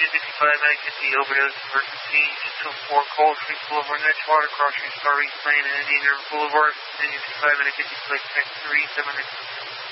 Union 55, Activity overdose, emergency, 204 Cold Spring Boulevard, Edgewater, crossing Star East Lane and Indian River Boulevard, Union 55, Activity, flight check 37.